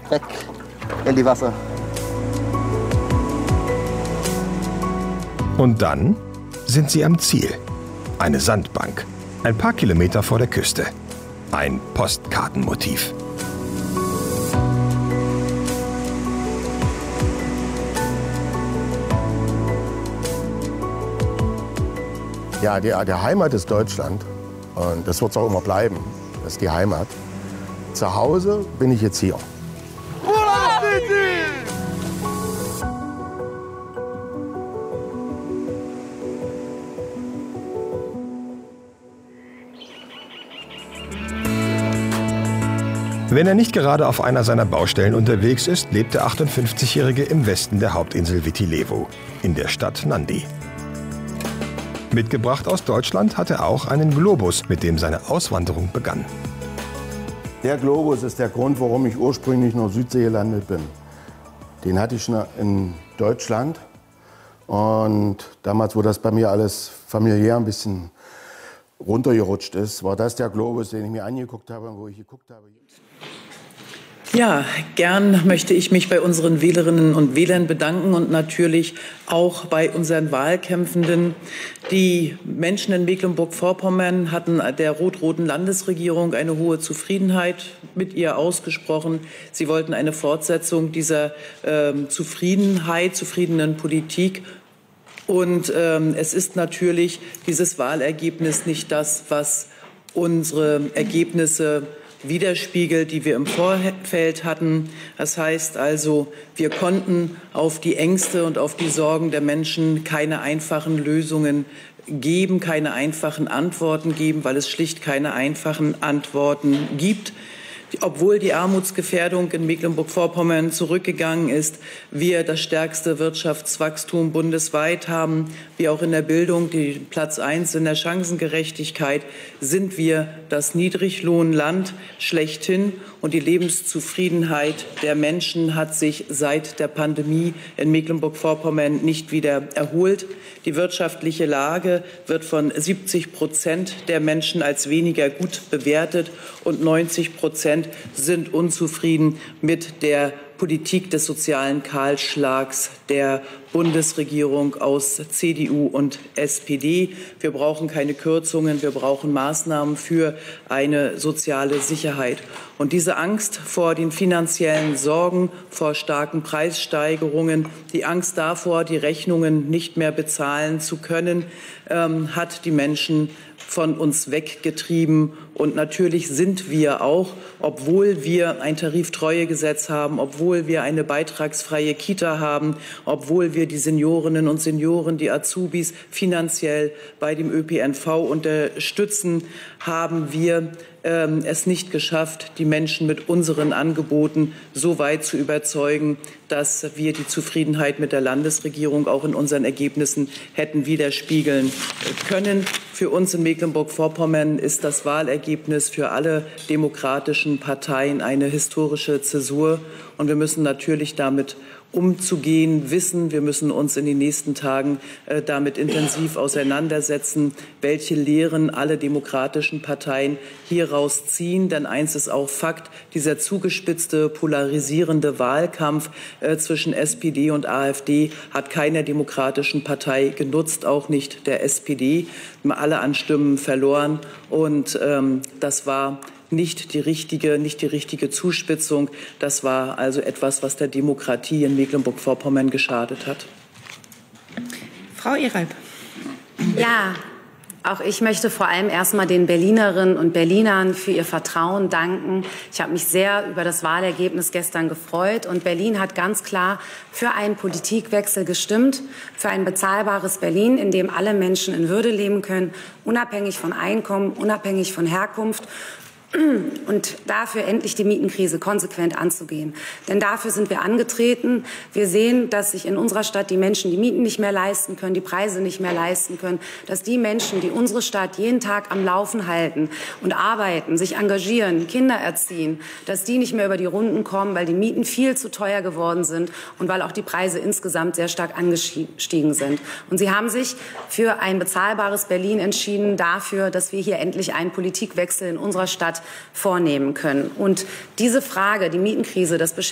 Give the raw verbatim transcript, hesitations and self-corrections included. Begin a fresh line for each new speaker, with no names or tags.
Weg in die Wasser.
Und dann sind sie am Ziel. Eine Sandbank, ein paar Kilometer vor der Küste. Ein Postkartenmotiv.
Ja, die, der Heimat ist Deutschland und das wird es auch immer bleiben. Das ist die Heimat. Zu Hause bin ich jetzt hier.
Wenn er nicht gerade auf einer seiner Baustellen unterwegs ist, lebt der achtundfünfzigjährige im Westen der Hauptinsel Viti Levu, in der Stadt Nadi. Mitgebracht aus Deutschland hat er auch einen Globus, mit dem seine Auswanderung begann.
Der Globus ist der Grund, warum ich ursprünglich in der Südsee gelandet bin. Den hatte ich schon in Deutschland. Und damals, wo das bei mir alles familiär ein bisschen runtergerutscht ist, war das der Globus, den ich mir angeguckt habe und wo ich geguckt habe.
Ja, gern möchte ich mich bei unseren Wählerinnen und Wählern bedanken und natürlich auch bei unseren Wahlkämpfenden. Die Menschen in Mecklenburg-Vorpommern hatten der rot-roten Landesregierung eine hohe Zufriedenheit mit ihr ausgesprochen. Sie wollten eine Fortsetzung dieser äh, Zufriedenheit, zufriedenen Politik. Und ähm, es ist natürlich dieses Wahlergebnis nicht das, was unsere Ergebnisse widerspiegelt, die wir im Vorfeld hatten. Das heißt also, wir konnten auf die Ängste und auf die Sorgen der Menschen keine einfachen Lösungen geben, keine einfachen Antworten geben, weil es schlicht keine einfachen Antworten gibt. Obwohl die Armutsgefährdung in Mecklenburg-Vorpommern zurückgegangen ist, wir das stärkste Wirtschaftswachstum bundesweit haben, wie auch in der Bildung die Platz eins in der Chancengerechtigkeit, sind wir das Niedriglohnland schlechthin. Und die Lebenszufriedenheit der Menschen hat sich seit der Pandemie in Mecklenburg-Vorpommern nicht wieder erholt. Die wirtschaftliche Lage wird von siebzig Prozent der Menschen als weniger gut bewertet und neunzig Prozent sind unzufrieden mit der Politik des sozialen Kahlschlags der Bundesregierung aus C D U und S P D. Wir brauchen keine Kürzungen, wir brauchen Maßnahmen für eine soziale Sicherheit. Und diese Angst vor den finanziellen Sorgen, vor starken Preissteigerungen, die Angst davor, die Rechnungen nicht mehr bezahlen zu können, ähm, hat die Menschen von uns weggetrieben. Und natürlich sind wir auch, obwohl wir ein Tariftreuegesetz haben, obwohl wir eine beitragsfreie Kita haben, obwohl wir die Seniorinnen und Senioren, die Azubis finanziell bei dem Ö P N V unterstützen, haben wir ähm, es nicht geschafft, die Menschen mit unseren Angeboten so weit zu überzeugen, dass wir die Zufriedenheit mit der Landesregierung auch in unseren Ergebnissen hätten widerspiegeln können. Für uns in Mecklenburg-Vorpommern ist das Wahlergebnis für alle demokratischen Parteien eine historische Zäsur. Und wir müssen natürlich damit umzugehen wissen. Wir müssen uns in den nächsten Tagen äh, damit intensiv auseinandersetzen, welche Lehren alle demokratischen Parteien hieraus ziehen. Denn eins ist auch Fakt, dieser zugespitzte, polarisierende Wahlkampf äh, zwischen S P D und AfD hat keiner demokratischen Partei genutzt, auch nicht der S P D. Wir haben alle an Stimmen verloren und ähm, das war nicht die richtige, nicht die richtige Zuspitzung. Das war also etwas, was der Demokratie in Mecklenburg-Vorpommern geschadet hat.
Frau Ereib.
Ja, auch ich möchte vor allem erstmal den Berlinerinnen und Berlinern für ihr Vertrauen danken. Ich habe mich sehr über das Wahlergebnis gestern gefreut. Und Berlin hat ganz klar für einen Politikwechsel gestimmt, für ein bezahlbares Berlin, in dem alle Menschen in Würde leben können, unabhängig von Einkommen, unabhängig von Herkunft. Und dafür endlich die Mietenkrise konsequent anzugehen. Denn dafür sind wir angetreten. Wir sehen, dass sich in unserer Stadt die Menschen die Mieten nicht mehr leisten können, die Preise nicht mehr leisten können, dass die Menschen, die unsere Stadt jeden Tag am Laufen halten und arbeiten, sich engagieren, Kinder erziehen, dass die nicht mehr über die Runden kommen, weil die Mieten viel zu teuer geworden sind und weil auch die Preise insgesamt sehr stark angestiegen sind. Und sie haben sich für ein bezahlbares Berlin entschieden, dafür, dass wir hier endlich einen Politikwechsel in unserer Stadt vornehmen können. Und diese Frage, die Mietenkrise, das beschäftigt